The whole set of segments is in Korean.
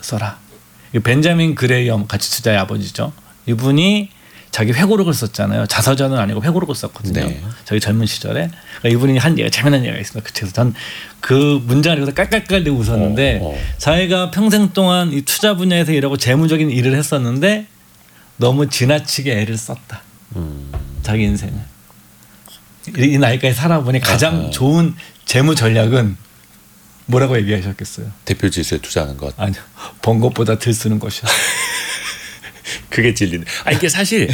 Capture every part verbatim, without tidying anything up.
써라. 벤자민 그레이엄 가치투자의 아버지죠. 이분이 자기 회고록을 썼잖아요. 자서전은 아니고 회고록을 썼거든요. 네. 자기 젊은 시절에. 그러니까 이분이 한 얘기가 재미난 얘기가 있습니다. 그래서 전 그 문장을 읽어서 깔깔깔대고 웃었는데 어, 어. 자기가 평생 동안 이 투자 분야에서 일하고 재무적인 일을 했었는데 너무 지나치게 애를 썼다. 음. 자기 인생을. 이 나이까지 살아보니 가장 아하. 좋은 재무 전략은 뭐라고 얘기하셨겠어요? 대표 지수에 투자하는 것. 아니요. 번 것보다 덜 쓰는 것이요. 그게 진리네. 아 이게 사실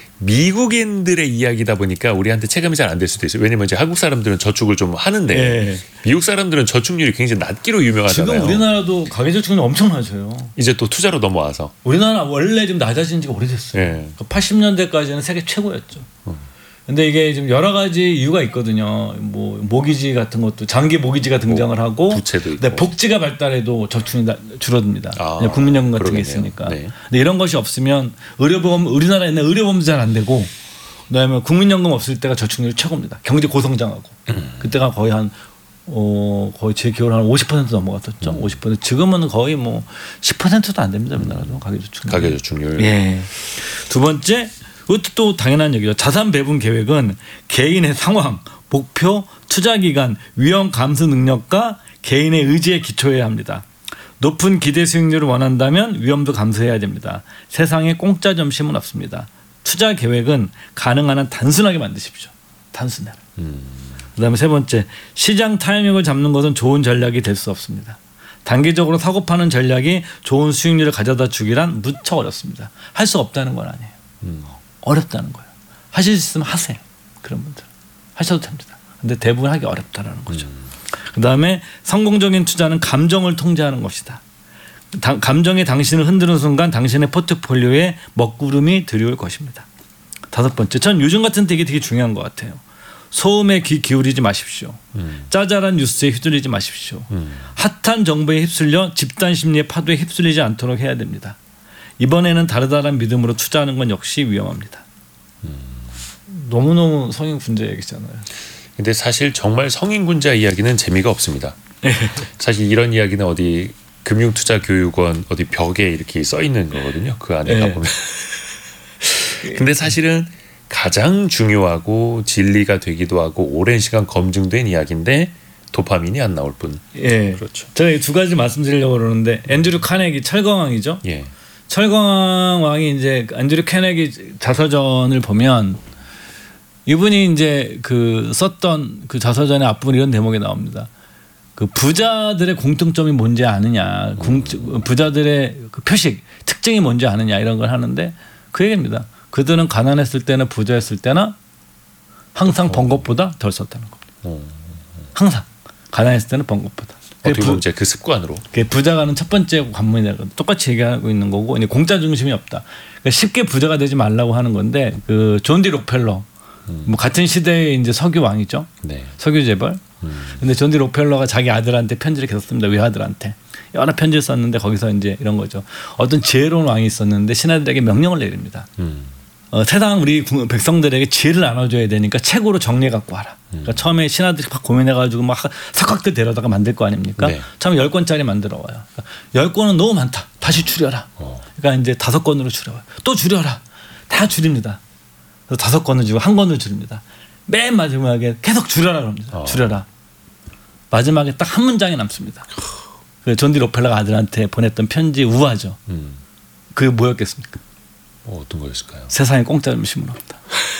미국인들의 이야기다 보니까 우리한테 체감이 잘 안 될 수도 있어요. 왜냐면 이제 한국 사람들은 저축을 좀 하는데 네. 미국 사람들은 저축률이 굉장히 낮기로 유명하잖아요. 지금 우리나라도 가계저축률 엄청 낮아요. 이제 또 투자로 넘어와서. 우리나라 원래 좀 낮아진 지가 오래됐어요. 네. 팔십 년대까지는 세계 최고였죠. 음. 근데 이게 좀 여러 가지 이유가 있거든요. 뭐 모기지 같은 것도 장기 모기지가 등장을 뭐, 하고, 부채도 있고. 네, 복지가 발달해도 저축이 줄어듭니다. 아, 국민연금 같은 그러겠네요. 게 있으니까. 네. 근데 이런 것이 없으면 의료보험 우리나라에는 의료보험도 잘 안 되고, 그다음에 국민연금 없을 때가 저축률이 최고입니다. 경제 고성장하고 음. 그때가 거의 한 어, 거의 제 기억으로 한 오십 퍼센트 넘어갔었죠. 음. 오십 퍼센트. 지금은 거의 뭐 십 퍼센트도 안 됩니다. 우리나라도 가계저축률. 가계저축률. 예. 두 번째. 그것도 또 당연한 얘기죠. 자산 배분 계획은 개인의 상황, 목표, 투자 기간, 위험 감수 능력과 개인의 의지에 기초해야 합니다. 높은 기대 수익률을 원한다면 위험도 감수해야 됩니다. 세상에 공짜 점심은 없습니다. 투자 계획은 가능한 한 단순하게 만드십시오. 단순하게. 음. 그다음에 세 번째, 시장 타이밍을 잡는 것은 좋은 전략이 될 수 없습니다. 단기적으로 사고 파는 전략이 좋은 수익률을 가져다 주기란 무척 어렵습니다. 할 수 없다는 건 아니에요. 음. 어렵다는 거예요. 하실 수 있으면 하세요. 그런 분들 하셔도 됩니다. 근데 대부분 하기 어렵다라는 거죠. 음. 그다음에 성공적인 투자는 감정을 통제하는 것이다. 다, 감정이 당신을 흔드는 순간 당신의 포트폴리오에 먹구름이 들이올 것입니다. 다섯 번째, 전 요즘 같은 때 이게 되게 중요한 것 같아요. 소음에 귀 기울이지 마십시오. 음. 짜잘한 뉴스에 휘둘리지 마십시오. 음. 핫한 정보에 휩쓸려 집단 심리의 파도에 휩쓸리지 않도록 해야 됩니다. 이번에는 다르다란 믿음으로 투자하는 건 역시 위험합니다. 음. 너무너무 성인군자 얘기잖아요. 근데 사실 정말 성인군자 이야기는 재미가 없습니다. 사실 이런 이야기는 어디 금융투자교육원 어디 벽에 이렇게 써 있는 거거든요. 그 안에 네. 가보면. 근데 사실은 가장 중요하고 진리가 되기도 하고 오랜 시간 검증된 이야기인데 도파민이 안 나올 뿐. 예, 그렇죠. 제가 두 가지 말씀드리려고 그러는데 앤드류 카네기 철거왕이죠. 예. 철거왕 왕이 이제 앤드류 카네기 자서전을 보면 이분이 이제 그 썼던 그 자서전의 앞부분 이런 대목이 나옵니다. 그 부자들의 공통점이 뭔지 아느냐, 공, 부자들의 그 표식 특징이 뭔지 아느냐 이런 걸 하는데 그 얘기입니다. 그들은 가난했을 때나 부자였을 때나 항상 번 것보다 덜 썼다는 겁니다. 항상 가난했을 때는 번 것보다. 어떻게 보면 이제 그 습관으로. 부자가 하는 첫 번째 관문이라고 똑같이 얘기하고 있는 거고, 이제 공짜 중심이 없다. 그러니까 쉽게 부자가 되지 말라고 하는 건데, 그 존 디 록펠러, 음. 뭐 같은 시대의 이제 석유 왕이죠. 네. 석유 재벌. 음. 근데 존 디 록펠러가 자기 아들한테 편지를 계속 씁니다. 외아들한테 여러 편지를 썼는데 거기서 이제 이런 거죠. 어떤 지혜로운 왕이 있었는데 신하들에게 명령을 내립니다. 음. 어, 세상 우리 백성들에게 지혜를 나눠줘야 되니까 책으로 정리해 갖고 와라. 음. 그러니까 처음에 신하들이 막 고민해가지고 막 석학들 데려다가 만들 거 아닙니까? 네. 처음에 열 권짜리 만들어 와요. 그러니까 열 권은 너무 많다. 다시 줄여라. 어. 그러니까 이제 다섯 권으로 줄여요. 또 줄여라. 다 줄입니다. 그래서 다섯 권을 주고 한 권을 줄입니다. 맨 마지막에 계속 줄여라 그럽니다. 어. 줄여라. 마지막에 딱 한 문장이 남습니다. 그 존 디 록펠러가 아들한테 보냈던 편지 우화죠. 음. 그게 뭐였겠습니까? 어, 어떤 거였을까요? 세상에 공짜 점심은 없다.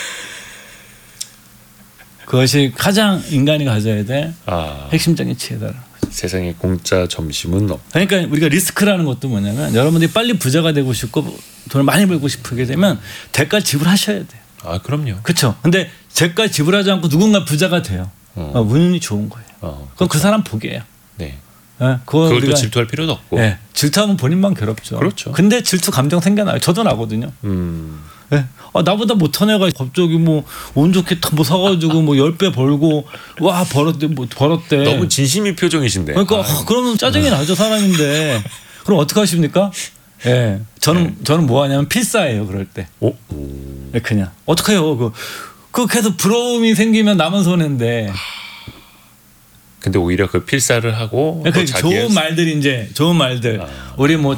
그것이 가장 인간이 가져야 될 아, 핵심적인 지혜다라는 거죠. 세상에 공짜 점심은 없다. 그러니까 우리가 리스크라는 것도 뭐냐면 여러분들이 빨리 부자가 되고 싶고 돈을 많이 벌고 싶게 되면 대가 지불하셔야 돼요. 아, 그럼요. 그렇죠. 근데 대가 지불하지 않고 누군가 부자가 돼요. 어. 어, 운이 좋은 거예요. 어, 그건 그렇죠. 그 사람 복이에요. 네. 네, 그걸 또 질투할 필요도 없고. 네, 질투하면 본인만 괴롭죠. 그렇죠. 근데 질투 감정 생겨나요. 저도 나거든요. 음. 네. 아, 나보다 못한 애가 갑자기 뭐 운 좋게 뭐 사가지고 뭐 열 배 벌고 와 벌었대 뭐 벌었대. 너무 진심이 표정이신데. 그러니까 아, 그러면 짜증이 나죠 사람인데. 그럼 어떻게 하십니까? 예, 네. 저는 네. 저는 뭐 하냐면 필사예요 그럴 때. 오. 네, 그냥 어떻게 해요? 그, 그 계속 부러움이 생기면 남은 손해인데. 근데 오히려 그 필사를 하고 그 좋은 말들이 이제 좋은 말들 아. 우리 뭐